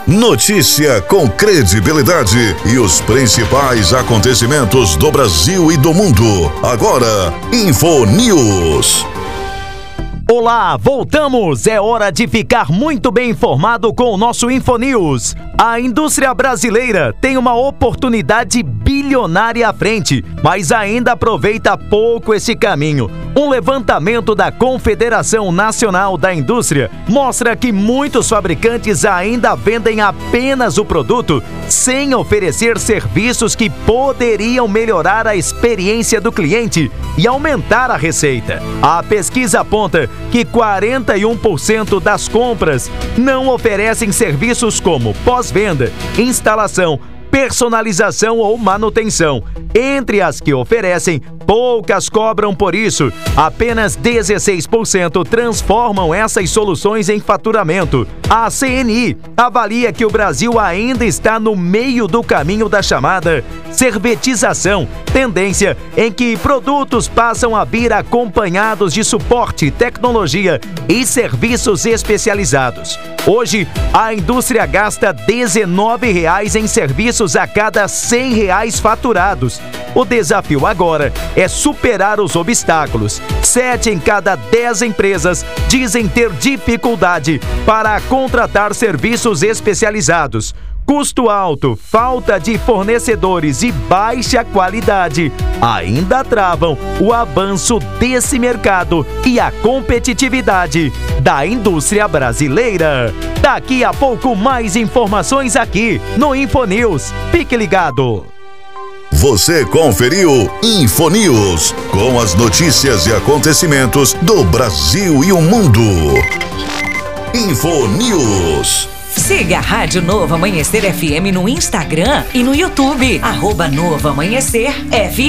Notícia com credibilidade e os principais acontecimentos do Brasil e do mundo. Agora, InfoNews. Olá, voltamos! É hora de ficar muito bem informado com o nosso InfoNews. A indústria brasileira tem uma oportunidade bilionária à frente, mas ainda aproveita pouco esse caminho. Um levantamento da Confederação Nacional da Indústria mostra que muitos fabricantes ainda vendem apenas o produto sem oferecer serviços que poderiam melhorar a experiência do cliente e aumentar a receita. A pesquisa aponta que 41% das compras não oferecem serviços como pós-venda, instalação, personalização ou manutenção. Entre as que oferecem, poucas cobram por isso. Apenas 16% transformam essas soluções em faturamento. A CNI avalia que o Brasil ainda está no meio do caminho da chamada servitização, tendência em que produtos passam a vir acompanhados de suporte, tecnologia e serviços especializados. Hoje, a indústria gasta R$19 em serviços a cada R$100 faturados. O desafio agora é superar os obstáculos. 7 em cada 10 empresas dizem ter dificuldade para contratar serviços especializados. Custo alto, falta de fornecedores e baixa qualidade ainda travam o avanço desse mercado e a competitividade da indústria brasileira. Daqui a pouco mais informações aqui no InfoNews. Fique ligado! Você conferiu InfoNews, com as notícias e acontecimentos do Brasil e o mundo. InfoNews. Siga a Rádio Novo Amanhecer FM no Instagram e no YouTube. @Novo Amanhecer FM.